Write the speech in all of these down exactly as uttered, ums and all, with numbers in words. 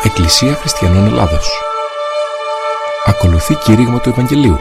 Εκκλησία Χριστιανών Ελλάδος. Ακολουθεί κήρυγμα του Ευαγγελίου.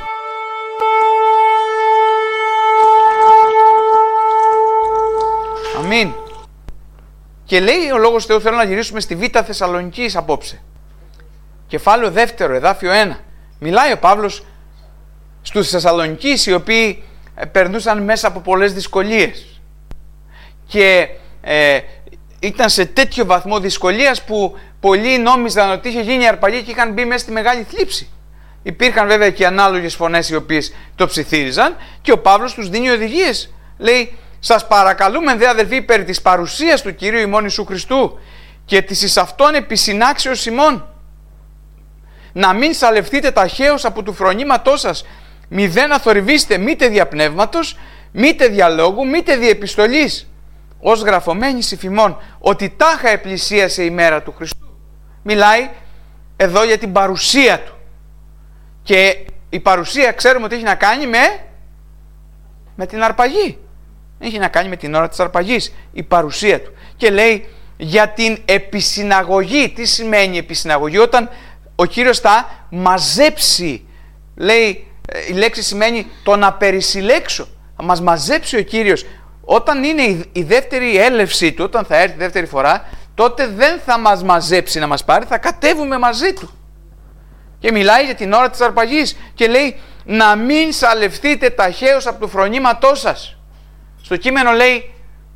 Αμήν. Και λέει ο Λόγος Θεού, θέλω να γυρίσουμε στη Β' Θεσσαλονικής απόψε. Κεφάλαιο δεύτερο, εδάφιο ένα. Μιλάει ο Παύλος στους Θεσσαλονικείς, οι οποίοι περνούσαν μέσα από πολλές δυσκολίες. Και ε, ήταν σε τέτοιο βαθμό δυσκολίας που πολλοί νόμιζαν ότι είχε γίνει αρπαγή και είχαν μπει μέσα στη μεγάλη θλίψη. Υπήρχαν βέβαια και ανάλογες φωνές οι οποίες το ψιθύριζαν και ο Παύλος τους δίνει οδηγίες. Λέει, σας παρακαλούμε δε αδελφοί περί της παρουσίας του Κυρίου ημών Ιησού Χριστού και της εις αυτόν επισυνάξεως ημών, να μην σαλευθείτε ταχαίως από του φρονήματός σας, μη δεν αθορυβήστε μήτε δια πνεύματος, μήτε διαλόγου, μήτε δια επιστολής, ως γραφωμένης υφημών, ότι τάχα επλησίασε η μέρα του Χριστού. Μιλάει εδώ για την παρουσία του. Και η παρουσία ξέρουμε ότι έχει να κάνει με, με την αρπαγή. Έχει να κάνει με την ώρα της αρπαγής, η παρουσία του. Και λέει για την επισυναγωγή. Τι σημαίνει επισυναγωγή? Όταν ο Κύριος θα μαζέψει, λέει, η λέξη σημαίνει το να περισυλλέξω. Θα μας μαζέψει ο Κύριος. Όταν είναι η δεύτερη έλευσή του, όταν θα έρθει η δεύτερη φορά, τότε δεν θα μας μαζέψει να μας πάρει, θα κατέβουμε μαζί του. Και μιλάει για την ώρα της αρπαγής και λέει να μην σαλευθείτε ταχαίως από το φρονήματό σας. Στο κείμενο λέει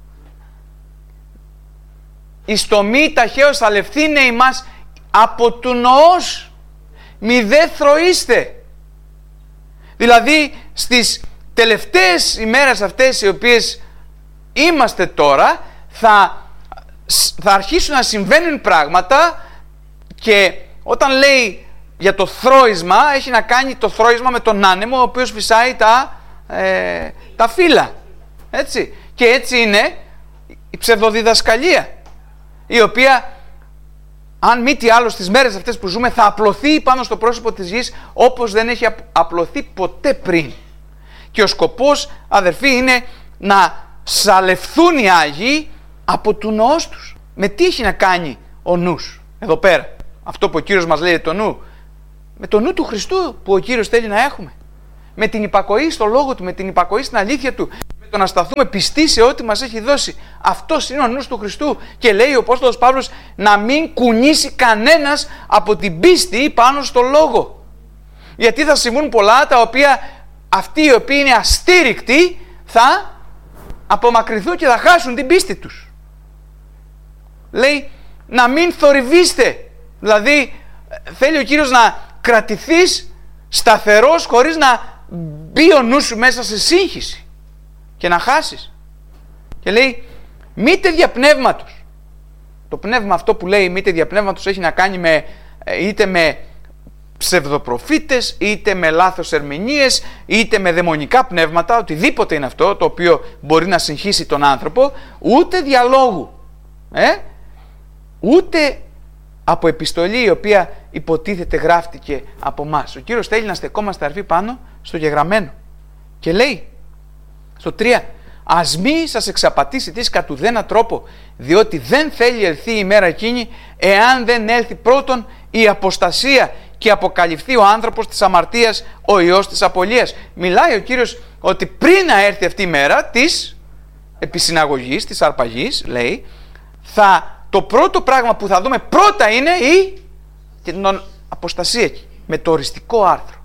εις το μη ταχαίως σαλευθήνε ημάς από του νοός, μη δε θροείστε. Δηλαδή στις τελευταίες ημέρες αυτές οι οποίες είμαστε τώρα θα, θα αρχίσουν να συμβαίνουν πράγματα. Και όταν λέει για το θρώισμα, έχει να κάνει το θρώισμα με τον άνεμο ο οποίος φυσάει τα, ε, τα φύλλα, έτσι. Και έτσι είναι η ψευδοδιδασκαλία, η οποία αν μη τι άλλο στις μέρες αυτές που ζούμε θα απλωθεί πάνω στο πρόσωπο της γης όπως δεν έχει απλωθεί ποτέ πριν. Και ο σκοπός, αδερφοί, είναι να σαλευθούν οι Άγιοι από του νοός τους. Με τι έχει να κάνει ο νους εδώ πέρα? Αυτό που ο Κύριος μας λέει το νου, με το νου του Χριστού που ο Κύριος θέλει να έχουμε, με την υπακοή στο Λόγο Του, με την υπακοή στην αλήθεια Του, με το να σταθούμε πιστοί σε ό,τι μας έχει δώσει. Αυτός είναι ο νους του Χριστού. Και λέει ο Απόστολος Παύλος να μην κουνήσει κανένας από την πίστη πάνω στο Λόγο. Γιατί θα συμβούν πολλά τα οποία αυτοί οι οποίοι είναι αστήρικτοι θα απομακρυνθούν και θα χάσουν την πίστη τους. Λέει να μην θορυβήστε. Δηλαδή θέλει ο Κύριος να κρατηθείς σταθερός χωρίς να μπει ο νους σου μέσα σε σύγχυση και να χάσεις. Και λέει μήτε δια πνεύματος. Το πνεύμα αυτό που λέει μήτε δια πνεύματος έχει να κάνει με, είτε με ψευδοπροφήτες, είτε με λάθος ερμηνείες, είτε με δαιμονικά πνεύματα, οτιδήποτε είναι αυτό το οποίο μπορεί να συγχύσει τον άνθρωπο, ούτε διαλόγου, ε? ούτε από επιστολή η οποία υποτίθεται γράφτηκε από εμάς. Ο Κύριος θέλει να στεκόμαστε αρφή πάνω στο γεγραμμένο. Και λέει στο τρία, ας μη σας εξαπατήσει της κατ' ουδένα τρόπο, διότι δεν θέλει ελθεί η μέρα εκείνη εάν δεν έλθει πρώτον η αποστασία και αποκαλυφθεί ο άνθρωπος της αμαρτίας, ο ιός της απολίας. Μιλάει ο Κύριος ότι πριν να έρθει αυτή η μέρα της επισυναγωγής, της αρπαγής, λέει, θα, το πρώτο πράγμα που θα δούμε πρώτα είναι η την αποστασία, με το οριστικό άρθρο.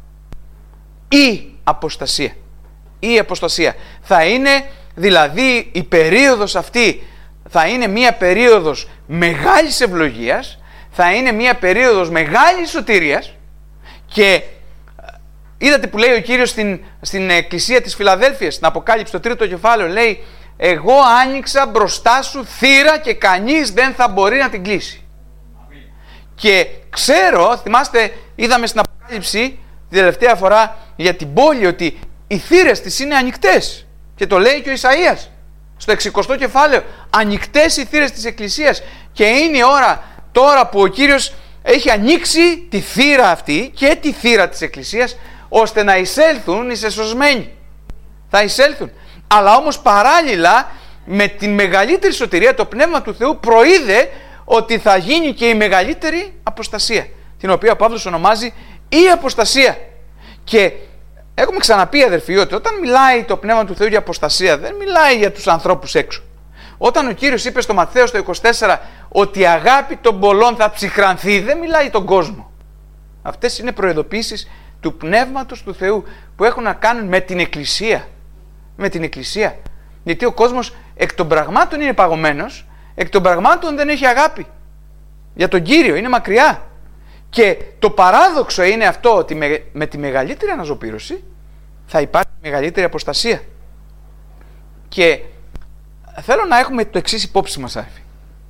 Η αποστασία. Η αποστασία. Θα είναι δηλαδή η περίοδος αυτή, θα είναι μια περίοδος μεγάλης ευλογίας, θα είναι μια περίοδος μεγάλης σωτηρίας. Και είδατε που λέει ο Κύριος στην, στην εκκλησία της Φιλαδέλφειας, στην Αποκάλυψη το τρίτο κεφάλαιο, λέει εγώ άνοιξα μπροστά σου θύρα και κανείς δεν θα μπορεί να την κλείσει. Αμήν. Και ξέρω, θυμάστε είδαμε στην Αποκάλυψη την τελευταία φορά για την πόλη ότι οι θύρες της είναι ανοιχτές, και το λέει και ο Ισαΐας στο εξηκοστό κεφάλαιο, ανοιχτές οι θύρες της εκκλησίας. Και είναι η ώρα τώρα που ο Κύριος έχει ανοίξει τη θύρα αυτή και τη θύρα της εκκλησίας, ώστε να εισέλθουν οι σεσωσμένοι. Θα εισέλθουν. Αλλά όμως παράλληλα με την μεγαλύτερη σωτηρία, το Πνεύμα του Θεού προείδε ότι θα γίνει και η μεγαλύτερη αποστασία. αποστασία, την οποία ο Παύλος ονομάζει η αποστασία. Και έχουμε ξαναπεί, αδερφοί, ότι όταν μιλάει το Πνεύμα του Θεού για αποστασία, δεν μιλάει για τους ανθρώπους έξω. Όταν ο Κύριος είπε στο Ματθαίο στο είκοσι τέσσερα ότι η αγάπη των πολλών θα ψυχρανθεί, δεν μιλάει για τον κόσμο. Αυτές είναι προειδοποίησεις του Πνεύματος του Θεού που έχουν να κάνουν με την Εκκλησία. Με την Εκκλησία. Γιατί ο κόσμος εκ των πραγμάτων είναι παγωμένος, εκ των πραγμάτων δεν έχει αγάπη για τον Κύριο, είναι μακριά. Και το παράδοξο είναι αυτό, ότι με, με τη μεγαλύτερη αναζωπήρωση θα υπάρχει μεγαλύτερη αποστασία. Και θέλω να έχουμε το εξής υπόψη μας, άρφη.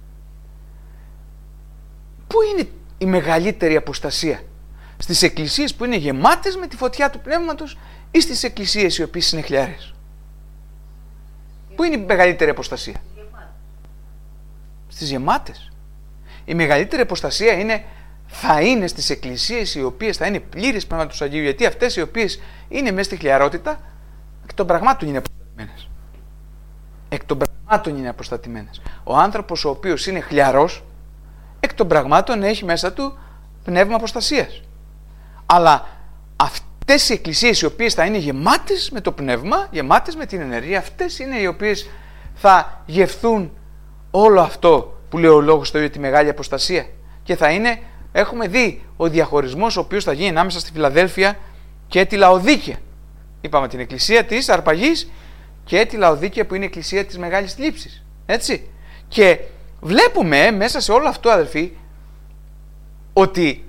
Πού είναι η μεγαλύτερη αποστασία? Στις εκκλησίες που είναι γεμάτες με τη φωτιά του Πνεύματος ή στις εκκλησίες οι οποίες είναι χλιαρές? Πού είναι η μεγαλύτερη αποστασία? Στις γεμάτες. Η μεγαλύτερη αποστασία είναι, θα είναι στις εκκλησίες οι οποίες θα είναι πλήρες Πνεύματος Αγίου, γιατί αυτές οι οποίες είναι μέσα στη χλιαρότητα εκ των πραγμάτων είναι αποστατημένες. Εκ των πραγμάτων είναι αποστατημένες. Ο άνθρωπος ο οποίος είναι χλιαρός, εκ των πραγμάτων έχει μέσα του πνεύμα αποστασίας. Αλλά αυτές οι εκκλησίες οι οποίες θα είναι γεμάτες με το πνεύμα, γεμάτες με την ενέργεια, αυτές είναι οι οποίες θα γευθούν όλο αυτό που λέει ο λόγος του για τη μεγάλη αποστασία. Και θα είναι, έχουμε δει, ο διαχωρισμός ο οποίος θα γίνει ανάμεσα στη Φιλαδέλφεια και τη Λαοδίκαια. Είπαμε την εκκλησία της Αρπαγής και τη Λαοδίκαια που είναι η εκκλησία της Μεγάλης Θλίψης. Έτσι. Και βλέπουμε μέσα σε όλο αυτό, αδελφοί, ότι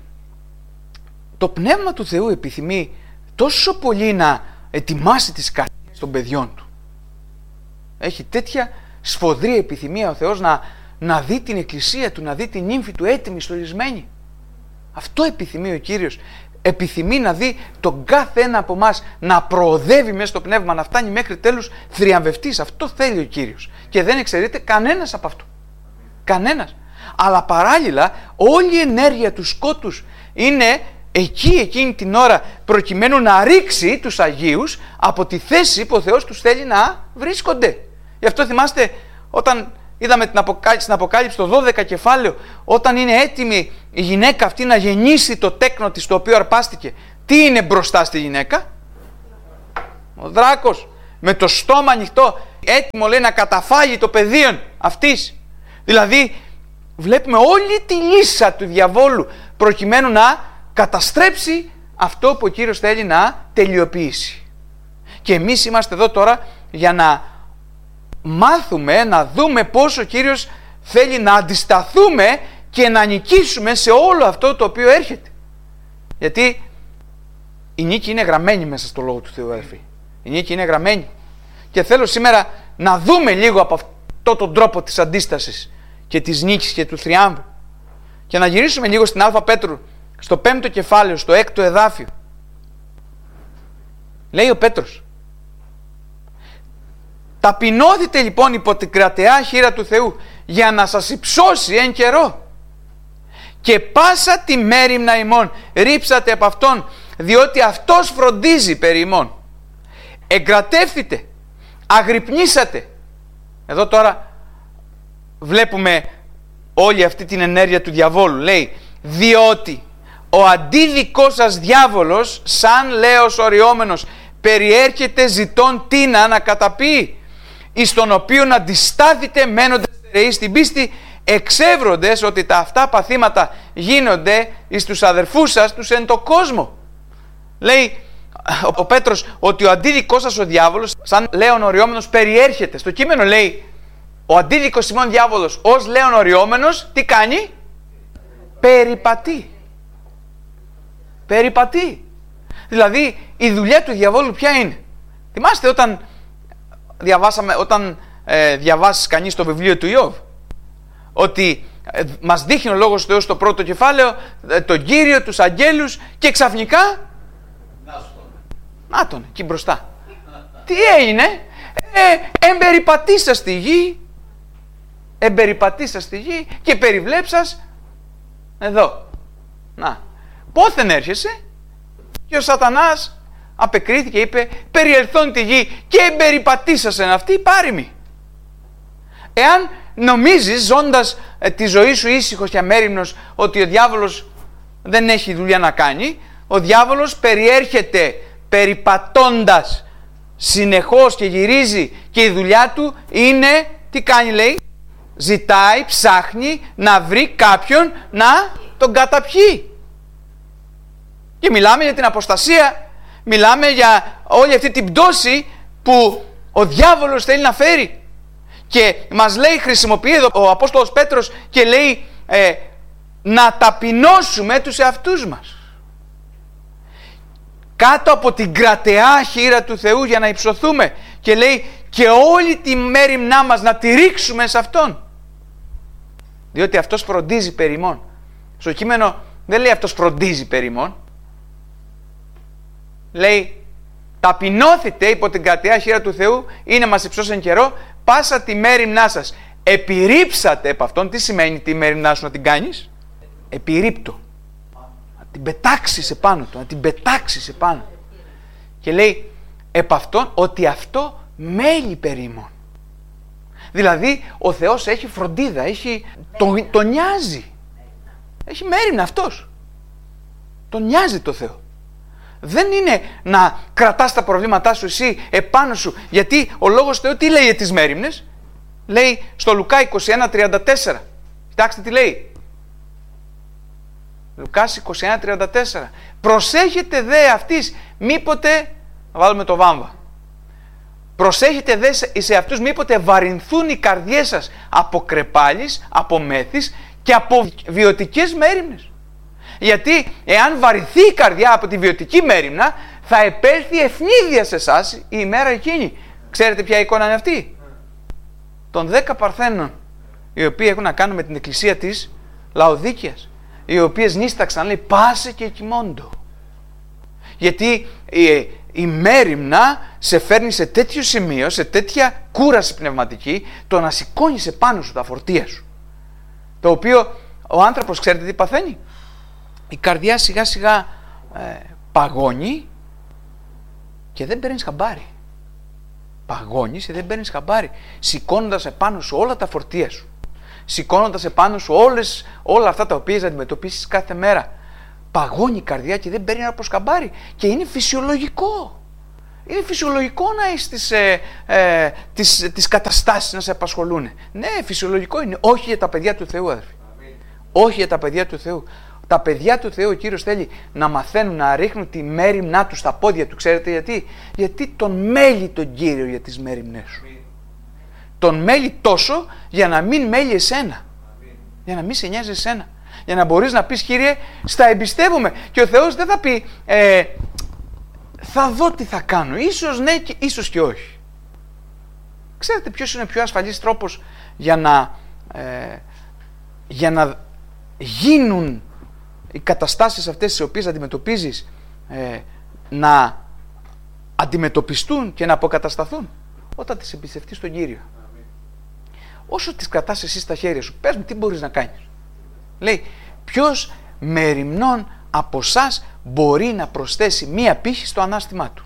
το Πνεύμα του Θεού επιθυμεί τόσο πολύ να ετοιμάσει τις καρδιές των παιδιών του. Έχει τέτοια σφοδρή επιθυμία ο Θεός να, να δει την εκκλησία του, να δει την νύμφη του έτοιμη, στολισμένη. Αυτό επιθυμεί ο Κύριος. Επιθυμεί να δει τον κάθε ένα από εμάς να προοδεύει μέσα στο πνεύμα, να φτάνει μέχρι τέλους θριαμβευτής. Αυτό θέλει ο Κύριος. Και δεν εξαιρείται κανένας από αυτό. Κανένας. Αλλά παράλληλα όλη η ενέργεια του σκότους είναι εκεί εκείνη την ώρα προκειμένου να ρίξει τους Αγίους από τη θέση που ο Θεός τους θέλει να βρίσκονται. Γι' αυτό θυμάστε όταν είδαμε την Αποκάλυψη, στην Αποκάλυψη το δώδεκα κεφάλαιο, όταν είναι έτοιμη η γυναίκα αυτή να γεννήσει το τέκνο της το οποίο αρπάστηκε, τι είναι μπροστά στη γυναίκα? Ο δράκος με το στόμα ανοιχτό, έτοιμο λέει να καταφάγει το πεδίο αυτής. Δηλαδή βλέπουμε όλη τη λύσα του διαβόλου προκειμένου να καταστρέψει αυτό που ο Κύριος θέλει να τελειοποιήσει. Και εμείς είμαστε εδώ τώρα για να μάθουμε, να δούμε πώς ο Κύριος θέλει να αντισταθούμε και να νικήσουμε σε όλο αυτό το οποίο έρχεται. Γιατί η νίκη είναι γραμμένη μέσα στο Λόγο του Θεού, αδελφοί. Η νίκη είναι γραμμένη. Και θέλω σήμερα να δούμε λίγο από αυτό τον τρόπο της αντίστασης και της νίκης και του θριάμβου. Και να γυρίσουμε λίγο στην Α Πέτρου, στο πέμπτο κεφάλαιο, στο έκτο εδάφιο. Λέει ο Πέτρος: ταπεινώθητε λοιπόν υπό την κρατεά χείρα του Θεού, για να σας υψώσει εν καιρό. Και πάσα τη μέριμνα ημών ρίψατε από Αυτόν, διότι Αυτός φροντίζει περί ημών. Εγκρατεύθητε, αγρυπνήσατε. Εδώ τώρα βλέπουμε όλη αυτή την ενέργεια του διαβόλου. Λέει, διότι ο αντίδικός σας διάβολος, σαν λέος οριόμενος, περιέρχεται ζητών τίνα να καταποιεί, εις τον οποίον αντιστάθητε μένοντας στερεοί στην πίστη, εξεύροντες ότι τα αυτά παθήματα γίνονται εις τους αδερφούς σας τους εν το κόσμο. Λέει ο Πέτρος ότι ο αντίδικός σας ο διάβολος, σαν λέον οριόμενος, περιέρχεται. Στο κείμενο λέει ο αντίδικος ημών διάβολος ως λέον οριόμενος τι κάνει? Περιπατεί. Περιπατεί. Δηλαδή η δουλειά του διαβόλου ποια είναι? Θυμάστε όταν διαβάσαμε, όταν ε, διαβάσεις κανείς το βιβλίο του Ιώβ, ότι ε, μας δείχνει ο Λόγος του Θεού στο πρώτο κεφάλαιο ε, τον Κύριο, τους αγγέλους, και ξαφνικά να τον εκεί μπροστά. Τι έγινε? Ε, εμπεριπατήσα στη γη, εμπεριπατήσα στη γη και περιβλέψας εδώ. Να, πόθεν έρχεσαι? Και ο Σατανάς απεκρίθηκε, είπε, περιελθόν τη γη και εμπεριπατήσασεν αυτή πάρημη. Εάν νομίζεις, ζώντας ε, τη ζωή σου ήσυχος και αμέριμνος, ότι ο διάβολος δεν έχει δουλειά να κάνει, ο διάβολος περιέρχεται περιπατώντας συνεχώς και γυρίζει και η δουλειά του είναι, τι κάνει λέει, ζητάει, ψάχνει να βρει κάποιον να τον καταπιεί. Και μιλάμε για την αποστασία, μιλάμε για όλη αυτή την πτώση που ο διάβολος θέλει να φέρει. Και μας λέει, χρησιμοποιεί εδώ ο Απόστολος Πέτρος και λέει ε, να ταπεινώσουμε τους εαυτούς μας κάτω από την κρατεά χείρα του Θεού για να υψωθούμε, και λέει και όλη τη μέριμνά μας να τη ρίξουμε σε Αυτόν, διότι Αυτός φροντίζει περί ημών. Στο κείμενο δεν λέει Αυτός φροντίζει περί ημών, λέει ταπεινώθητε υπό την κρατεά χείρα του Θεού, είναι μας υψώσεν καιρό, πάσα τη μέριμνά σας επιρρύψατε επ' Αυτόν. Τι σημαίνει τη μέριμνά σου να την κάνεις? Επιρρύπτω, να την πετάξεις επάνω του, να την πετάξεις επάνω. Και λέει επ' Αυτόν ότι αυτό μέλει περί ημών. Δηλαδή ο Θεός έχει φροντίδα, έχει, τον, τον νοιάζει, έχει μέριμνα Αυτός, τον νοιάζει το Θεό. Δεν είναι να κρατάς τα προβλήματά σου εσύ επάνω σου, γιατί ο Λόγος Θεού τι λέει για τις μέριμνες? Λέει στο Λουκά είκοσι ένα τριάντα τέσσερα. Κοιτάξτε τι λέει. Λουκάς είκοσι ένα τριάντα τέσσερα. Προσέχετε δε αυτής μήποτε, να βάλουμε το βάμβα. Προσέχετε δε σε αυτούς μήποτε βαρυνθούν οι καρδιές σας από κρεπάλης, από μέθης και από βιωτικές μέριμνες. Γιατί εάν βαρυνθεί η καρδιά από τη βιωτική μέριμνα, θα επέλθει ευνίδια σε εσάς η ημέρα εκείνη. Ξέρετε ποια εικόνα είναι αυτή? Των δέκα παρθένων, οι οποίοι έχουν να κάνουν με την εκκλησία της Λαοδίκειας, οι οποίες νίσταξαν, λέει, πάσε και κοιμώντο. Γιατί η, η μέριμνα σε φέρνει σε τέτοιο σημείο, σε τέτοια κούραση πνευματική, το να σηκώνεις επάνω σου τα φορτία σου. Το οποίο ο άνθρωπος, ξέρετε τι παθαίνει? Η καρδιά σιγά σιγά ε, παγώνει και δεν παίρνεις χαμπάρι. Παγώνεις και δεν παίρνεις χαμπάρι, σηκώνοντας επάνω σου όλα τα φορτία σου, σηκώνοντας επάνω σου όλες, όλα αυτά τα οποία αντιμετωπίσεις κάθε μέρα. Παγώνει η καρδιά και δεν παίρνει από χαμπάρι, και είναι φυσιολογικό. Είναι φυσιολογικό να έχεις τις, ε, ε, τις, τις καταστάσεις να σε απασχολούν. Ναι, φυσιολογικό είναι. Όχι για τα παιδιά του Θεού, αδερφοί. Όχι για τα παιδιά του Θεού. Τα παιδιά του Θεού ο Κύριος θέλει να μαθαίνουν να ρίχνουν τη μέριμνά του στα πόδια του. Ξέρετε γιατί? Γιατί τον μέλει τον Κύριο για τις μέριμνές σου. Αμήν. Τον μέλει τόσο για να μην μέλει εσένα. Αμήν. Για να μην σε νοιάζει εσένα. Για να μπορείς να πεις, Κύριε, στα εμπιστεύομαι. Και ο Θεός δεν θα πει ε, θα δω τι θα κάνω. Ίσως ναι και ίσως και όχι. Ξέρετε ποιος είναι ο πιο ασφαλής τρόπος για να, ε, για να γίνουν οι καταστάσεις αυτές τις οποίες αντιμετωπίζεις ε, να αντιμετωπιστούν και να αποκατασταθούν? Όταν τις εμπιστευτείς στον Κύριο. Αμήν. Όσο τις κρατάς εσύ στα χέρια σου, πες μου τι μπορείς να κάνεις. Λέει, ποιος μεριμνών από εσάς μπορεί να προσθέσει μία πύχη στο ανάστημά του?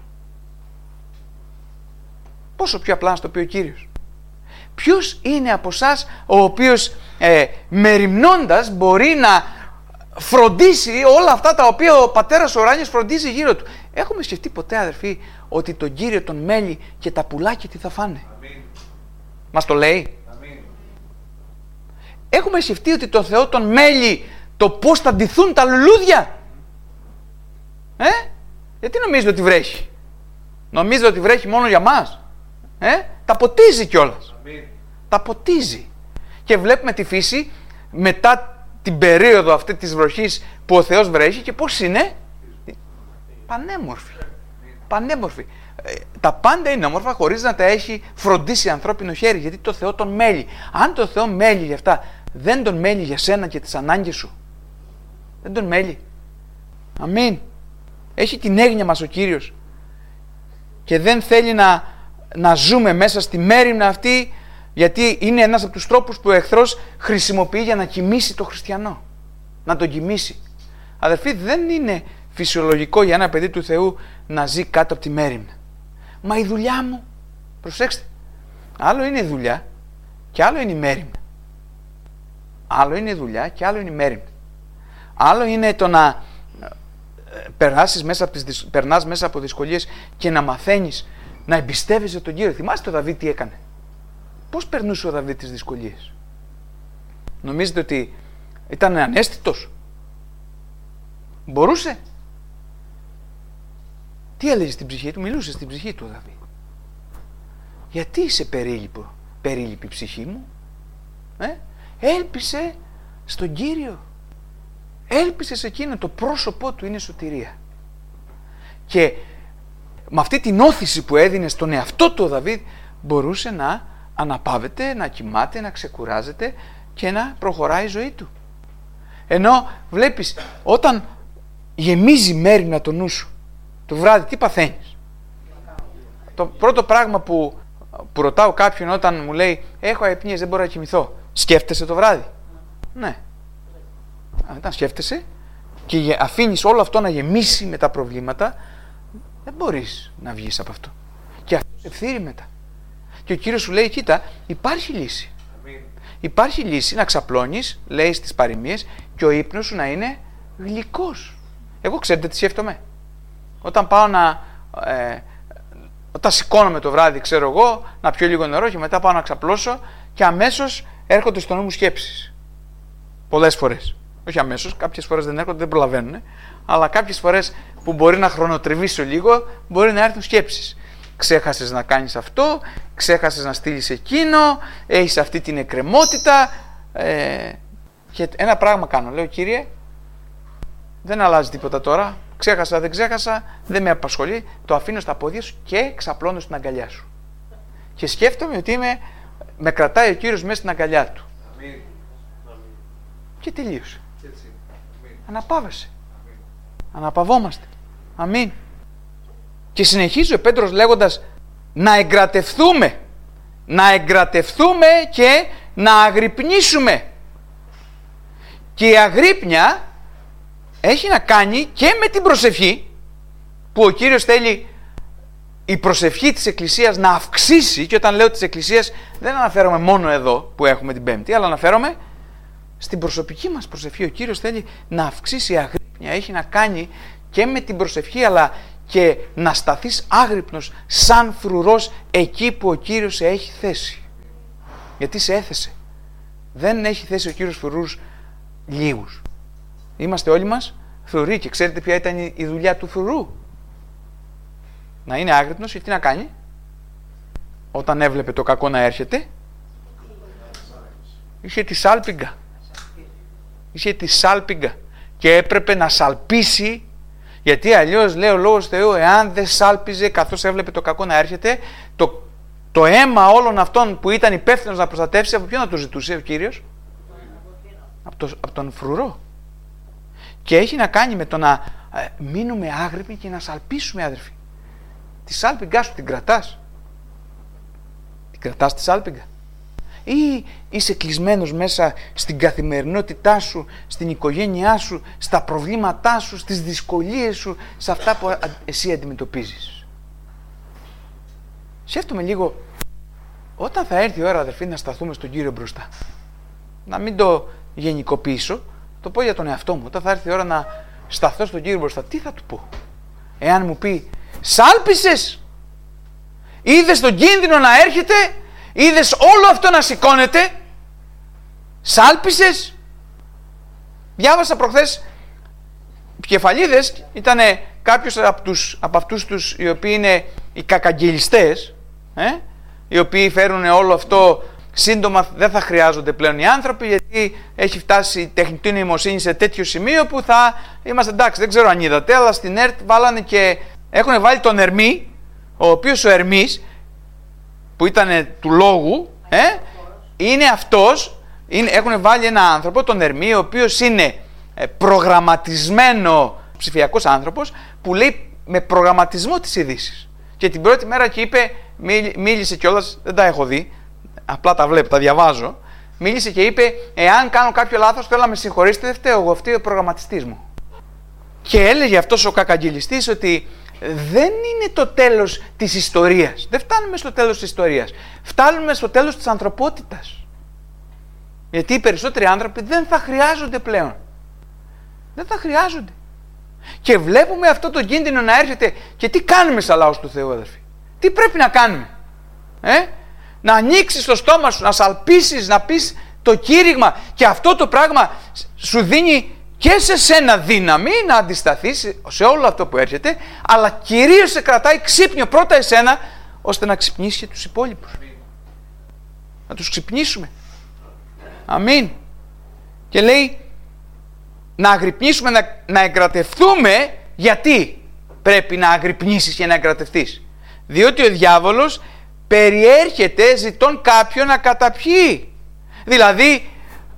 Πόσο πιο απλά να στο πει ο Κύριος. Ποιος είναι από εσάς ο οποίος ε, μεριμνώντας μπορεί να φροντίσει όλα αυτά τα οποία ο Πατέρας Ουράνιος φροντίζει γύρω του? Έχουμε σκεφτεί ποτέ, αδερφοί, ότι τον Κύριο τον μέλει και τα πουλάκια τι θα φάνε? Αμήν. Μας το λέει? Αμήν. Έχουμε σκεφτεί ότι τον Θεό τον μέλει το πώς θα ντυθούν τα λουλούδια? Ε? Γιατί νομίζετε ότι βρέχει? Νομίζετε ότι βρέχει μόνο για μας? Ε? Τα ποτίζει κιόλας. Αμήν. Τα ποτίζει. Και βλέπουμε τη φύση μετά την περίοδο αυτή της βροχής που ο Θεός βρέχει και πώς είναι? Πανέμορφη. Πανέμορφη. Ε, τα πάντα είναι όμορφα χωρίς να τα έχει φροντίσει ανθρώπινο χέρι, γιατί το Θεό τον μέλει. Αν το Θεό μέλει για αυτά, δεν τον μέλει για σένα και τις ανάγκες σου? Δεν τον μέλει? Αμήν. Έχει την έγνοια μας ο Κύριος και δεν θέλει να, να ζούμε μέσα στη μέριμνα αυτή, γιατί είναι ένας από τους τρόπους που ο εχθρός χρησιμοποιεί για να κοιμήσει το χριστιανό. Να τον κοιμήσει. Αδερφοί, δεν είναι φυσιολογικό για ένα παιδί του Θεού να ζει κάτω από τη μέριμνα. Μα η δουλειά μου, προσέξτε, άλλο είναι η δουλειά και άλλο είναι η μέριμνα. Άλλο είναι η δουλειά και άλλο είναι η μέριμνα. Άλλο είναι το να περάσεις μέσα από τις, περνάς μέσα από δυσκολίες και να μαθαίνεις να εμπιστεύεσαι τον Κύριο. Θυμάστε ο Δαβίδ τι έκανε? Πώς περνούσε ο Δαβίδ τις δυσκολίες? Νομίζετε ότι ήταν ανέστητος? Μπορούσε? Τι έλεγε στην ψυχή του? Μιλούσε στην ψυχή του ο Δαβίδ. Γιατί είσαι περίλυπο, περίλυπη ψυχή μου? Ε? Έλπισε στον Κύριο. Έλπισε σε εκείνο, το πρόσωπό του είναι σωτηρία. Και με αυτή την όθηση που έδινε στον εαυτό του ο Δαβίδ μπορούσε να αναπαύεται, να κοιμάται, να ξεκουράζεται και να προχωράει η ζωή του. Ενώ βλέπεις, όταν γεμίζει μέριμνα το νου σου το βράδυ, τι παθαίνεις? Το πρώτο πράγμα που, που ρωτάω κάποιον όταν μου λέει έχω αϊπνίες, δεν μπορώ να κοιμηθώ, σκέφτεσαι το βράδυ? Ναι. Όταν σκέφτεσαι και αφήνεις όλο αυτό να γεμίσει με τα προβλήματα, δεν μπορείς να βγεις από αυτό. Και αυτό σε φθείρει μετά. Και ο Κύριος σου λέει, κοίτα, υπάρχει λύση. Αμήν. Υπάρχει λύση να ξαπλώνεις, λέει στις παροιμίες, και ο ύπνος σου να είναι γλυκός. Εγώ ξέρετε τι σκέφτομαι? Όταν πάω να... Ε, όταν σηκώνομαι το βράδυ, ξέρω εγώ, να πιω λίγο νερό και μετά πάω να ξαπλώσω και αμέσως έρχονται στο νου μου σκέψεις. Πολλές φορές. Όχι αμέσως, κάποιες φορές δεν έρχονται, δεν προλαβαίνουν, αλλά κάποιες φορές που μπορεί να χρονοτριβήσω λίγο, μπορεί να έρθουν σκέψεις. Ξέχασες να κάνεις αυτό, ξέχασες να στείλεις εκείνο, έχεις αυτή την εκκρεμότητα. Ε, και ένα πράγμα κάνω, λέω, Κύριε, δεν αλλάζει τίποτα τώρα, ξέχασα, δεν ξέχασα, δεν με απασχολεί, το αφήνω στα πόδια σου και ξαπλώνω στην αγκαλιά σου. Και σκέφτομαι ότι είμαι, με κρατάει ο Κύριος μέσα στην αγκαλιά του. Αμήν. Και τελείωσε. Αναπαύεσαι. Αμήν. Αναπαυόμαστε. Αμήν. Και συνεχίζει ο Πέτρος λέγοντας να εγκρατευθούμε. Να εγκρατευθούμε και να αγρυπνήσουμε. Και η αγρύπνια έχει να κάνει και με την προσευχή, που ο Κύριος θέλει η προσευχή της Εκκλησίας να αυξήσει. Και όταν λέω της Εκκλησίας δεν αναφέρομαι μόνο εδώ που έχουμε την Πέμπτη, αλλά αναφέρομαι στην προσωπική μας προσευχή. Ο Κύριος θέλει να αυξήσει η αγρύπνια. Έχει να κάνει και με την προσευχή, αλλά και να σταθείς άγρυπνος σαν φρουρός εκεί που ο Κύριος σε έχει θέσει. Γιατί σε έθεσε. Δεν έχει θέσει ο Κύριος φρουρούς λίγους. Είμαστε όλοι μας φρουροί και ξέρετε ποια ήταν η δουλειά του φρουρού? Να είναι άγρυπνος και τι να κάνει? Όταν έβλεπε το κακό να έρχεται, είχε τη σάλπιγγα. Είχε τη σάλπιγγα και έπρεπε να σαλπίσει, γιατί αλλιώς, λέει ο Λόγος Θεού, εάν δεν σάλπιζε καθώς έβλεπε το κακό να έρχεται, το, το αίμα όλων αυτών που ήταν υπεύθυνος να προστατεύσει, από ποιον να το ζητούσε ο Κύριος? Από, το, από τον φρουρό. Και έχει να κάνει με το να ε, μείνουμε άγρυπνοι και να σαλπίσουμε, αδερφοί. Τη σάλπιγγά σου την κρατάς? Την κρατάς τη σάλπιγγα? Ή είσαι κλεισμένος μέσα στην καθημερινότητά σου, στην οικογένειά σου, στα προβλήματά σου, στις δυσκολίες σου, σε αυτά που εσύ αντιμετωπίζεις? Σκέφτομαι λίγο, όταν θα έρθει η ώρα, αδερφοί, να σταθούμε στον Κύριο μπροστά, να μην το γενικοποιήσω, το πω για τον εαυτό μου, όταν θα έρθει η ώρα να σταθώ στον Κύριο μπροστά, τι θα του πω? Εάν μου πει, σάλπισες, είδες τον κίνδυνο να έρχεται, είδες όλο αυτό να σηκώνεται, σάλπισες? Διάβασα προχθές κεφαλίδες, ήταν κάποιος από, τους, από αυτούς τους οι οποίοι είναι οι κακαγγελιστές, ε, οι οποίοι φέρουν όλο αυτό. Σύντομα δεν θα χρειάζονται πλέον οι άνθρωποι, γιατί έχει φτάσει η τεχνητή νοημοσύνη σε τέτοιο σημείο που θα είμαστε εντάξει. Δεν ξέρω αν είδατε, αλλά στην ΕΡΤ βάλανε και έχουν βάλει τον Ερμή, ο οποίος ο Ερμής, που ήταν του λόγου, ε, είναι αυτός, είναι, έχουν βάλει ένα άνθρωπο, τον Ερμή, ο οποίος είναι προγραμματισμένο ψηφιακός άνθρωπος, που λέει με προγραμματισμό τις ειδήσεις. Και την πρώτη μέρα και είπε, μίλησε κιόλας, δεν τα έχω δει, απλά τα βλέπω, τα διαβάζω, μίλησε και είπε, εάν κάνω κάποιο λάθος θέλω να με συγχωρήσετε, δεν φταίω εγώ, αυτή ο προγραμματιστής μου. Και έλεγε αυτός ο κακαγγελιστής ότι δεν είναι το τέλος της ιστορίας. Δεν φτάνουμε στο τέλος της ιστορίας. Φτάνουμε στο τέλος της ανθρωπότητας. Γιατί οι περισσότεροι άνθρωποι δεν θα χρειάζονται πλέον Δεν θα χρειάζονται. Και βλέπουμε αυτό το κίνδυνο να έρχεται. Και τι κάνουμε σαν λαός του Θεού, αδερφοί? Τι πρέπει να κάνουμε? Ε? Να ανοίξεις το στόμα σου, να σαλπίσεις, να πεις το κήρυγμα, και αυτό το πράγμα σου δίνει και σε σένα δύναμη να αντισταθείς σε όλο αυτό που έρχεται, αλλά κυρίως σε κρατάει ξύπνιο πρώτα εσένα, ώστε να ξυπνήσει και τους υπόλοιπους. Να τους ξυπνήσουμε. Αμήν. Και λέει να αγρυπνήσουμε, να, να εγκρατευτούμε. Γιατί πρέπει να αγρυπνήσεις και να εγκρατευτείς? Διότι ο διάβολος περιέρχεται ζητών κάποιον να καταπιεί. Δηλαδή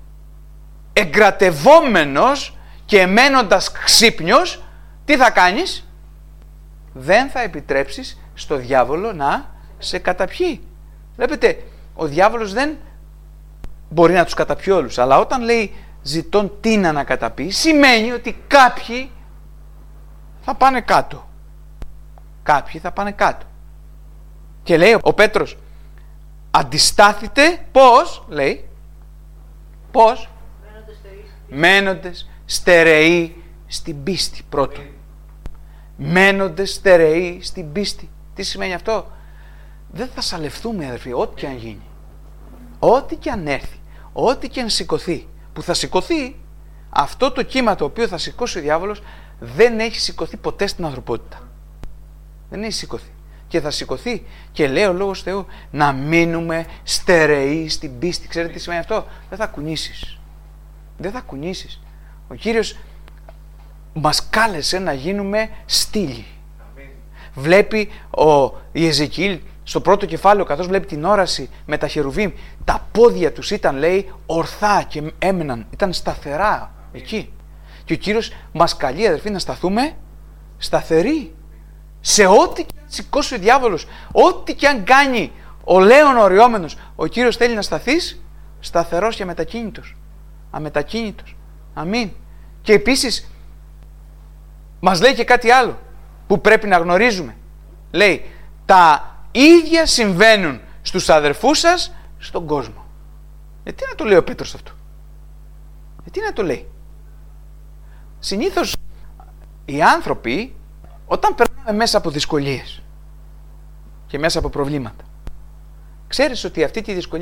εγκρατευόμενος και μένοντας ξύπνιος, τι θα κάνεις? Δεν θα επιτρέψεις στο διάβολο να σε καταπιεί. Βλέπετε, ο διάβολος δεν μπορεί να τους καταπιεί όλους, αλλά όταν λέει ζητών τι να καταπιεί, σημαίνει ότι κάποιοι θα πάνε κάτω. Κάποιοι θα πάνε κάτω. Και λέει ο Πέτρος, αντιστάθητε, πώς, λέει, πώς? Μένοντες στερεοί στην πίστη. Πρώτον, μένοντες στερεοί στην πίστη. Τι σημαίνει αυτό? Δεν θα σαλευθούμε, αδερφοί, ό,τι και αν γίνει, ό,τι και αν έρθει, ό,τι και αν σηκωθεί. Που θα σηκωθεί, αυτό το κύμα το οποίο θα σηκώσει ο διάβολος δεν έχει σηκωθεί ποτέ στην ανθρωπότητα. Δεν έχει σηκωθεί. Και θα σηκωθεί. Και λέει ο Λόγος Θεού να μείνουμε στερεοί στην πίστη. Ξέρετε τι σημαίνει αυτό? Δεν θα κουνήσεις. Δεν θα κουνήσεις. Ο Κύριος μας κάλεσε να γίνουμε στήλοι. Βλέπει ο Ιεζεκιήλ στο πρώτο κεφάλαιο, καθώς βλέπει την όραση με τα χερουβίμ, τα πόδια τους ήταν, λέει, ορθά και έμεναν, ήταν σταθερά εκεί. Και ο Κύριος μας καλεί, αδερφοί, να σταθούμε σταθεροί σε ό,τι και αν σηκώσει ο διάβολος, ό,τι και αν κάνει ο λέων οριόμενος. Ο Κύριος θέλει να σταθείς σταθερός και αμετακίνητος. Αμετακίνητος. Αμήν. Και επίσης μας λέει και κάτι άλλο που πρέπει να γνωρίζουμε. Λέει, τα ίδια συμβαίνουν στους αδερφούς σας στον κόσμο. Γιατί να το λέει ο Πέτρος αυτό? Γιατί να το λέει? Συνήθως οι άνθρωποι, όταν περνάμε μέσα από δυσκολίες και μέσα από προβλήματα, ξέρεις ότι αυτή τη δυσκολία